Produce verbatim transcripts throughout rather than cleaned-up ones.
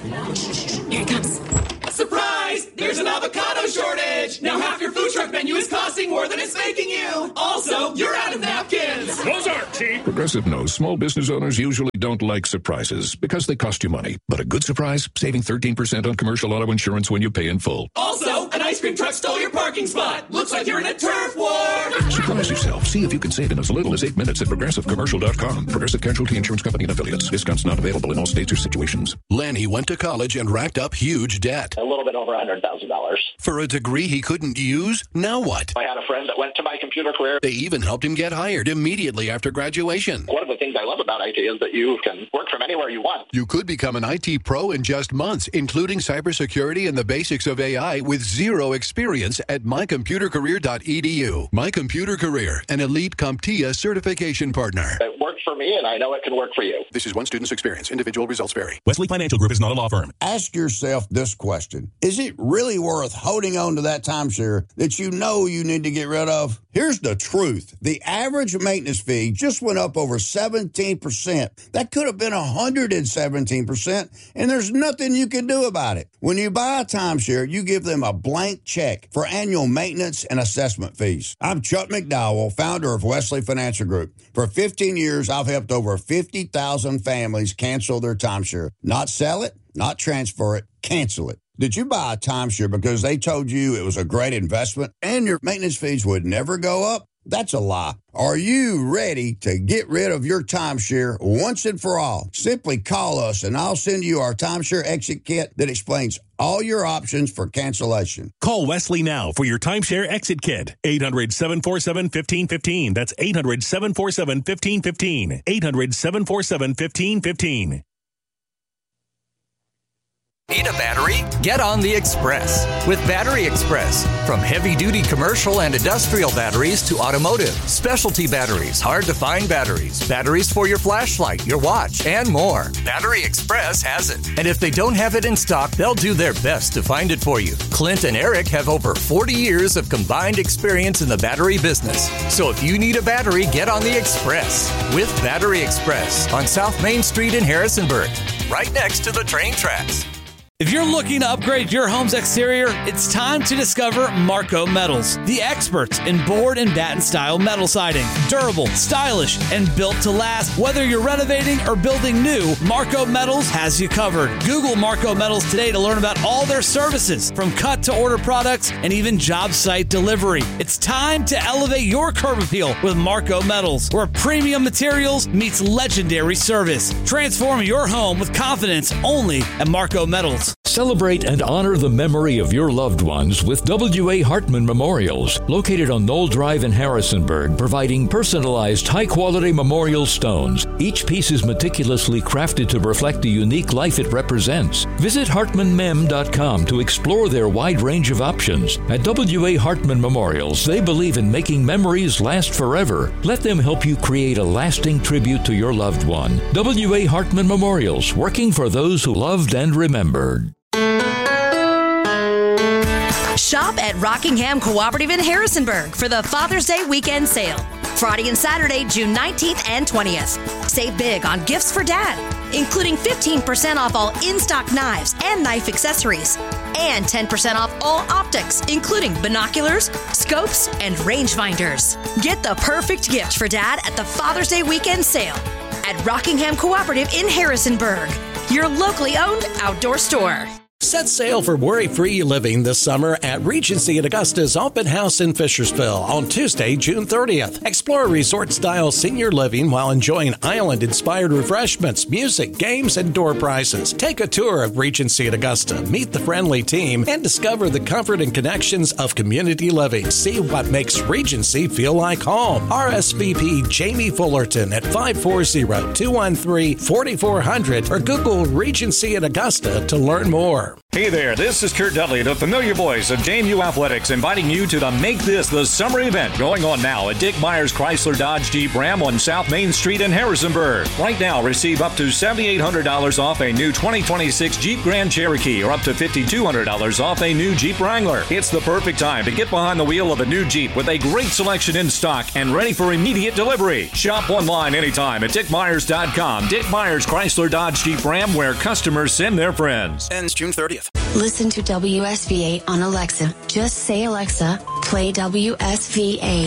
Here it comes. Surprise! There's an avocado shortage! Now half your food truck menu is costing more than it's making you! Also, you're out of napkins! Those aren't cheap! Progressive knows small business owners usually don't like surprises because they cost you money. But a good surprise, saving thirteen percent on commercial auto insurance when you pay in full. Also, an ice cream truck stole your parking spot! Looks like you're in a turf war! Surprise yourself. See if you can save in as little as eight minutes at progressive commercial dot com. Progressive Casualty Insurance Company and affiliates. Discounts not available in all states or situations. Lanny went to college and racked up huge debt. A little bit over one hundred thousand dollars. For a degree he couldn't use? Now what? I had a friend that went to my computer career. They even helped him get hired immediately after graduation. One of the things I love about I T is that you can work from anywhere you want. You could become an I T pro in just months, including cybersecurity and the basics of A I with zero experience at my computer career dot e d u. My Computer Career, an elite CompTIA certification partner. It worked for me, and I know it can work for you. This is one student's experience. Individual results vary. Wesley Financial Group is not a law firm. Ask yourself this question. Is it really worth holding on to that timeshare that you know you need to get rid of? Here's the truth. The average maintenance fee just went up over seventeen percent. That could have been one hundred seventeen percent, and there's nothing you can do about it. When you buy a timeshare, you give them a blank check for annual maintenance and assessment fees. I'm Chuck McDowell, founder of Wesley Financial Group. For fifteen years, I've helped over fifty thousand families cancel their timeshare. Not sell it, not transfer it, cancel it. Did you buy a timeshare because they told you it was a great investment and your maintenance fees would never go up? That's a lie. Are you ready to get rid of your timeshare once and for all? Simply call us and I'll send you our timeshare exit kit that explains all your options for cancellation. Call Wesley now for your timeshare exit kit. eight hundred, seven four seven, one five one five. That's eight hundred, seven four seven, one five one five. eight hundred, seven four seven, one five one five. Need a battery? Get on the Express with Battery Express. From heavy-duty commercial and industrial batteries to automotive, specialty batteries, hard-to-find batteries, batteries for your flashlight, your watch, and more. Battery Express has it. And if they don't have it in stock, they'll do their best to find it for you. Clint and Eric have over forty years of combined experience in the battery business. So if you need a battery, get on the Express with Battery Express on South Main Street in Harrisonburg, right next to the train tracks. If you're looking to upgrade your home's exterior, it's time to discover Marco Metals, the experts in board and batten style metal siding. Durable, stylish, and built to last. Whether you're renovating or building new, Marco Metals has you covered. Google Marco Metals today to learn about all their services, from cut to order products and even job site delivery. It's time to elevate your curb appeal with Marco Metals, where premium materials meets legendary service. Transform your home with confidence only at Marco Metals. Celebrate and honor the memory of your loved ones with W A. Hartman Memorials, located on Knoll Drive in Harrisonburg, providing personalized, high-quality memorial stones. Each piece is meticulously crafted to reflect the unique life it represents. Visit hartman mem dot com to explore their wide range of options. At W A. Hartman Memorials, they believe in making memories last forever. Let them help you create a lasting tribute to your loved one. W A. Hartman Memorials, working for those who loved and remembered. Shop at Rockingham Cooperative in Harrisonburg for the Father's Day weekend sale. Friday and Saturday, June nineteenth and twentieth. Save big on gifts for Dad, including fifteen percent off all in-stock knives and knife accessories, and ten percent off all optics, including binoculars, scopes, and rangefinders. Get the perfect gift for Dad at the Father's Day weekend sale at Rockingham Cooperative in Harrisonburg, your locally owned outdoor store. Set sail for worry-free living this summer at Regency at Augusta's Open House in Fishersville on Tuesday, June thirtieth. Explore resort-style senior living while enjoying island-inspired refreshments, music, games, and door prizes. Take a tour of Regency at Augusta, meet the friendly team, and discover the comfort and connections of community living. See what makes Regency feel like home. R S V P Jamie Fullerton at five four zero, two one three, four four zero zero or Google Regency at Augusta to learn more. Hey there, this is Kurt Dudley, the familiar voice of J M U Athletics, inviting you to the Make This the Summer event going on now at Dick Myers Chrysler Dodge Jeep Ram on South Main Street in Harrisonburg. Right now, receive up to seven thousand eight hundred dollars off a new twenty twenty-six Jeep Grand Cherokee or up to five thousand two hundred dollars off a new Jeep Wrangler. It's the perfect time to get behind the wheel of a new Jeep with a great selection in stock and ready for immediate delivery. Shop online anytime at dick myers dot com. Dick Myers Chrysler Dodge Jeep Ram, where customers send their friends. Ends June thirtieth. Listen to W S V A on Alexa. Just say, Alexa, play W S V A.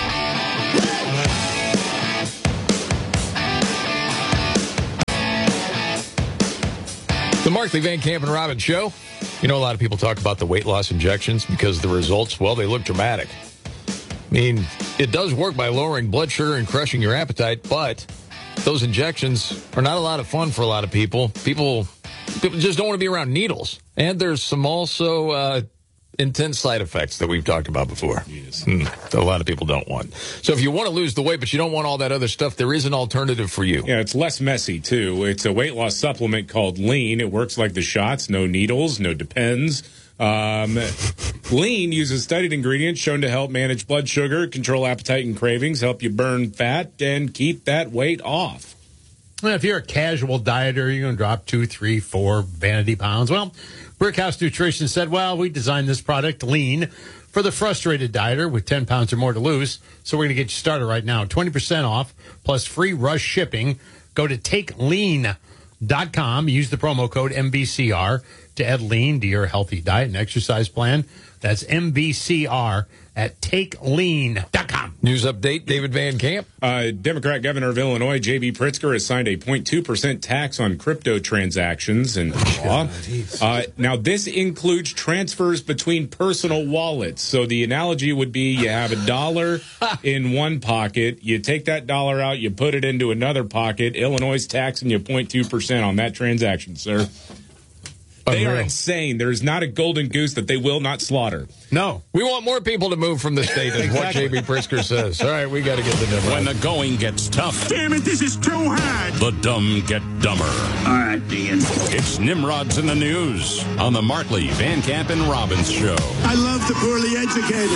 The Markley, Van Camp, and Robbins Show. You know, a lot of people talk about the weight loss injections because the results, well, they look dramatic. I mean, it does work by lowering blood sugar and crushing your appetite, but those injections are not a lot of fun for a lot of people. People, people just don't want to be around needles. And there's some also uh, intense side effects that we've talked about before. Yes. Mm, that a lot of people don't want. So if you want to lose the weight, but you don't want all that other stuff, there is an alternative for you. Yeah, it's less messy, too. It's a weight loss supplement called Lean. It works like the shots, no needles, no Depends. Um, Lean uses studied ingredients shown to help manage blood sugar, control appetite and cravings, help you burn fat, and keep that weight off. Well, if you're a casual dieter, you're going to drop two, three, four vanity pounds. Well, Brickhouse Nutrition said, well, we designed this product, Lean, for the frustrated dieter with ten pounds or more to lose. So we're going to get you started right now. twenty percent off plus free rush shipping. Go to take lean dot com. Use the promo code M B C R to add lean to your healthy diet and exercise plan. That's M B C R at take lean dot com. News update, David Van Camp. Uh, Democrat Governor of Illinois, J B Pritzker, has signed a zero point two percent tax on crypto transactions and law. Uh, now, this includes transfers between personal wallets. So the analogy would be you have a dollar in one pocket, you take that dollar out, you put it into another pocket. Illinois is taxing you zero point two percent on that transaction, sir. They are insane. There is not a golden goose that they will not slaughter. No. We want more people to move from the state, is exactly what J B Pritzker says. All right, we got to get the Nimrod. When the going gets tough. Damn it, this is too hard. The dumb get dumber. All right, Dean. It's Nimrods in the News on the Markley, Van Camp, and Robbins Show. I love the poorly educated.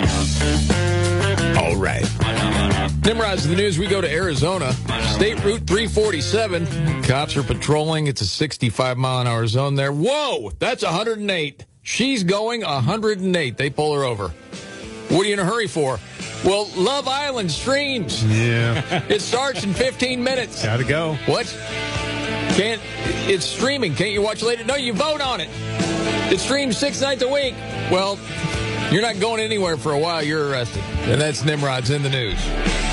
All right. Nimrod's in the News. We go to Arizona. State Route three forty-seven. Cops are patrolling. It's a sixty-five mile an hour zone there. Whoa, that's one hundred eight. She's going one hundred eight. They pull her over. What are you in a hurry for? Well, Love Island streams. Yeah. It starts in fifteen minutes. Gotta go. What? Can't, it's streaming. Can't you watch later? No, you vote on it. It streams six nights a week. Well, you're not going anywhere for a while. You're arrested. And that's Nimrod's in the News.